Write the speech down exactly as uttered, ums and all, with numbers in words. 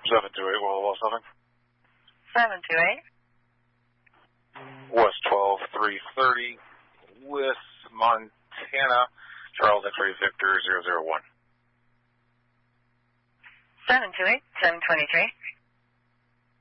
seven two eight, well, well, seven. seven two eight. West twelve three thirty, Lewis, Montana, Charles X-ray Victor zero zero one. seven two eight, seven twenty-three.